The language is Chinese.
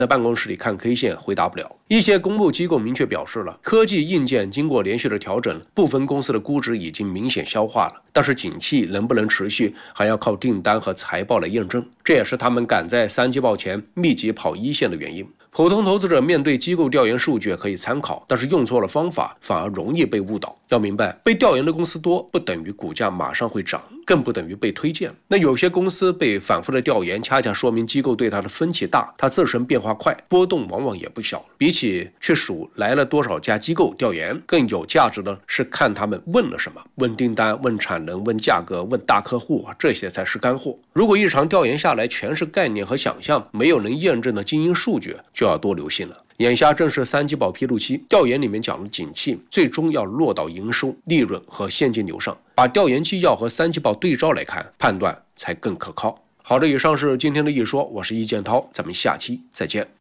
在办公室里看 K 线回答不了。一些公募机构明确表示了，科技硬件经过连续的调整，部分公司的估值已经明显消化了，但是景气能不能持续，还要靠订单和财报来验证。这也是他们赶在三季报前密集跑一线的原因。普通投资者面对机构调研数据可以参考，但是用错了方法，反而容易被误导。要明白，被调研的公司多，不等于股价马上会涨，更不等于被推荐。那有些公司被反复的调研，恰恰说明机构对它的分歧大，它自身变化快，波动往往也不小。比起去数来了多少家机构调研，更有价值的是看他们问了什么，问订单、问产能、问价格、问大客户，这些才是干货。如果一场调研下来全是概念和想象，没有能验证的经营数据，就要多留心了。眼下正是三季报披露期，调研里面讲的景气，最终要落到营收、利润和现金流上，把调研纪要和三季报对照来看，判断才更可靠。好的，以上是今天的一说，我是易建涛，咱们下期再见。